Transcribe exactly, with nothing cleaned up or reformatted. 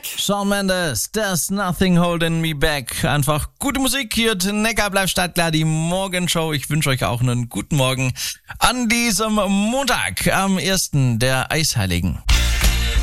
Shawn Mendes, There's Nothing Holding Me Back. Einfach gute Musik hier. Neckar bleibt startklar, die Morgenshow. Ich wünsche euch auch einen guten Morgen an diesem Montag, am ersten der Eisheiligen.